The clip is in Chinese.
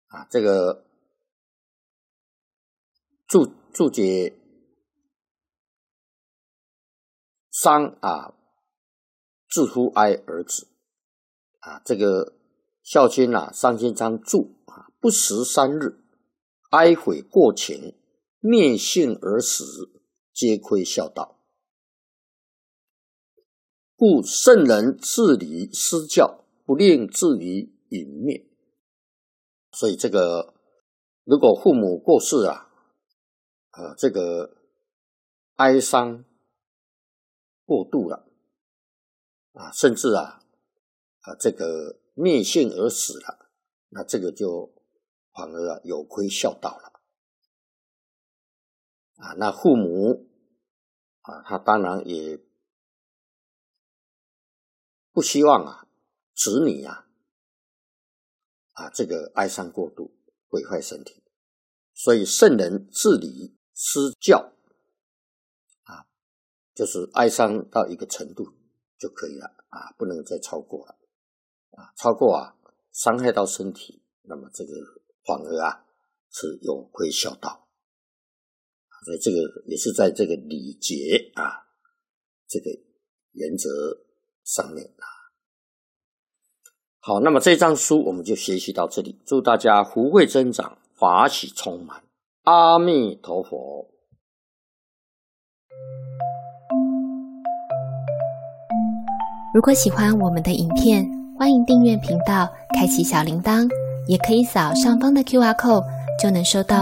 这个注解伤自乎哀而止这个孝亲伤心章注不食3日，哀悔过情，灭性而死，皆亏孝道。故圣人治理施教，不令至于隐灭。所以这个如果父母过世这个哀伤过度了甚至这个灭性而死了，那这个就反而有亏孝道了那父母他当然也不希望子女这个哀伤过度毁坏身体，所以圣人治理施教就是哀伤到一个程度就可以了不能再超过了超过伤害到身体，那么这个反而是有亏孝道。所以这个也是在这个礼节这个原则上面好，那么这章书我们就学习到这里，祝大家福慧增长，法喜充满，阿弥陀佛。 如果喜欢我们的影片，欢迎订阅频道，开启小铃铛，也可以扫上方的 QR code，就能收到